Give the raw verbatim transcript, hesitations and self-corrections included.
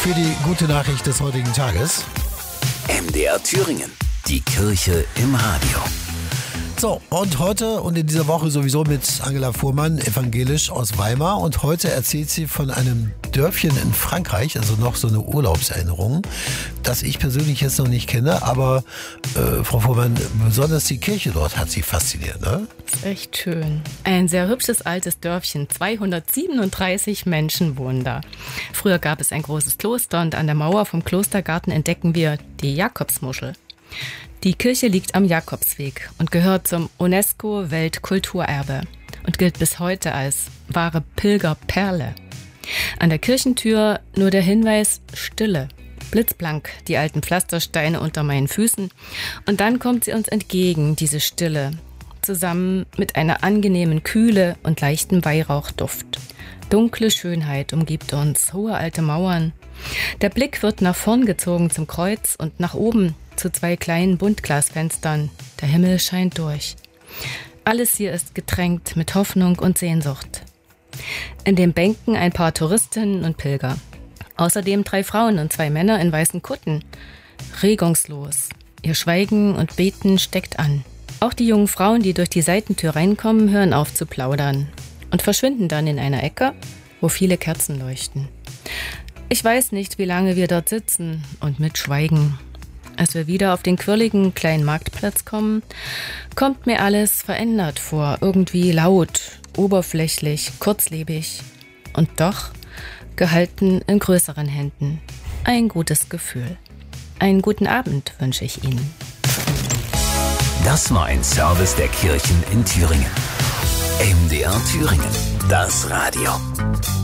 für die gute Nachricht des heutigen Tages. M D R Thüringen, die Kirche im Radio. So, und heute und in dieser Woche sowieso mit Angela Fuhrmann, evangelisch aus Weimar. Und heute erzählt sie von einem Dörfchen in Frankreich, also noch so eine Urlaubserinnerung, das ich persönlich jetzt noch nicht kenne. Aber äh, Frau Fuhrmann, besonders die Kirche dort hat sie fasziniert, ne? Das ist echt schön. Ein sehr hübsches altes Dörfchen. zweihundertsiebenunddreißig Menschen wohnen da. Früher gab es ein großes Kloster und an der Mauer vom Klostergarten entdecken wir die Jakobsmuschel. Die Kirche liegt am Jakobsweg und gehört zum UNESCO-Weltkulturerbe und gilt bis heute als wahre Pilgerperle. An der Kirchentür nur der Hinweis Stille. Blitzblank die alten Pflastersteine unter meinen Füßen. Und dann kommt sie uns entgegen, diese Stille, zusammen mit einer angenehmen Kühle und leichtem Weihrauchduft. Dunkle Schönheit umgibt uns, hohe alte Mauern. Der Blick wird nach vorn gezogen zum Kreuz und nach oben zu zwei kleinen Buntglasfenstern. Der Himmel scheint durch. Alles hier ist getränkt mit Hoffnung und Sehnsucht. In den Bänken ein paar Touristinnen und Pilger. Außerdem drei Frauen und zwei Männer in weißen Kutten. Regungslos. Ihr Schweigen und Beten steckt an. Auch die jungen Frauen, die durch die Seitentür reinkommen, hören auf zu plaudern und verschwinden dann in einer Ecke, wo viele Kerzen leuchten. Ich weiß nicht, wie lange wir dort sitzen und mitschweigen. Als wir wieder auf den quirligen kleinen Marktplatz kommen, kommt mir alles verändert vor. Irgendwie laut, oberflächlich, kurzlebig und doch gehalten in größeren Händen. Ein gutes Gefühl. Einen guten Abend wünsche ich Ihnen. Das war ein Service der Kirchen in Thüringen. M D R Thüringen, das Radio.